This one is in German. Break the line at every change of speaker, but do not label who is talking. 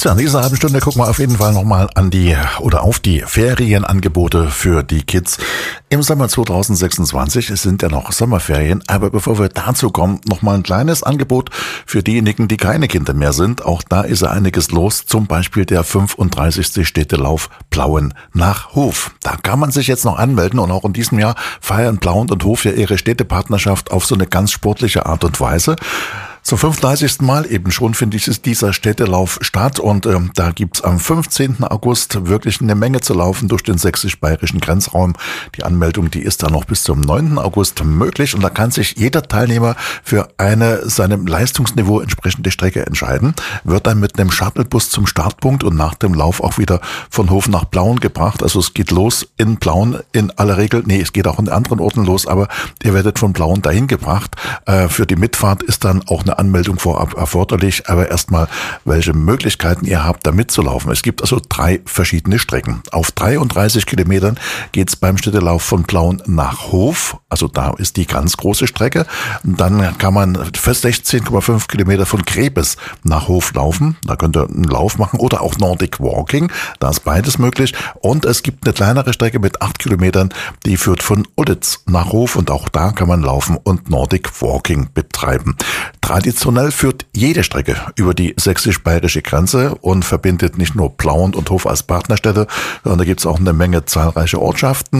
Ja, in dieser halben Stunde gucken wir auf jeden Fall nochmal auf die Ferienangebote für die Kids im Sommer 2026. Es sind ja noch Sommerferien, aber bevor wir dazu kommen, nochmal ein kleines Angebot für diejenigen, die keine Kinder mehr sind. Auch da ist ja einiges los, zum Beispiel der 35. Städtelauf Plauen nach Hof. Da kann man sich jetzt noch anmelden und auch in diesem Jahr feiern Plauen und Hof ja ihre Städtepartnerschaft auf so eine ganz sportliche Art und Weise. Zum 35. Mal eben schon findet dieser Städtelauf statt und da gibt's am 15. August wirklich eine Menge zu laufen durch den sächsisch-bayerischen Grenzraum. Die Anmeldung, die ist dann noch bis zum 9. August möglich und da kann sich jeder Teilnehmer für eine seinem Leistungsniveau entsprechende Strecke entscheiden, wird dann mit einem Shuttlebus zum Startpunkt und nach dem Lauf auch wieder von Hof nach Plauen gebracht. Also es geht los in Plauen in aller Regel, es geht auch in anderen Orten los, aber ihr werdet von Plauen dahin gebracht. Für die Mitfahrt ist dann auch eine Anmeldung vorab erforderlich, aber erstmal, welche Möglichkeiten ihr habt, da mitzulaufen. Es gibt also 3 verschiedene Strecken. Auf 33 Kilometern geht's beim Städtelauf von Plauen nach Hof, also da ist die ganz große Strecke. Dann kann man für 16,5 Kilometer von Krebes nach Hof laufen, da könnt ihr einen Lauf machen oder auch Nordic Walking, da ist beides möglich. Und es gibt eine kleinere Strecke mit 8 Kilometern, die führt von Ullitz nach Hof und auch da kann man laufen und Nordic Walking betreiben. Traditionell führt jede Strecke über die sächsisch-bayerische Grenze und verbindet nicht nur Plauen und Hof als Partnerstädte, sondern da gibt es auch eine Menge zahlreiche Ortschaften.